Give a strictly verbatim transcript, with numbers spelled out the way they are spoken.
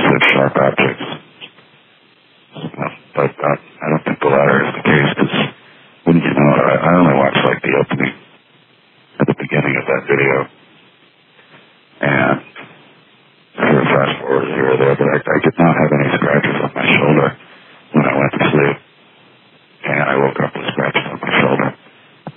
with sharp objects. Uh, but uh, I don't think the latter is the case, because, wouldn't you know, I, I only watched like the opening at the beginning of that video.